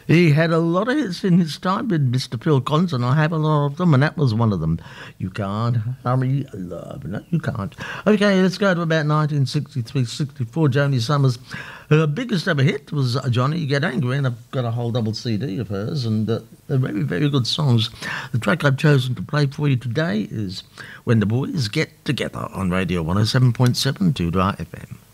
He had a lot of hits in his time with Mr. Phil Collins, and I have a lot of them, and that was one of them. You can't hurry love. No, you can't. Okay, let's go to about 1963-64. Joni Summers. Her biggest ever hit was Johnny, You Get Angry, and I've got a whole double CD of hers, and they're very, very good songs. The track I've chosen to play for you today is When the Boys Get Together on Radio 107.7 2 FM.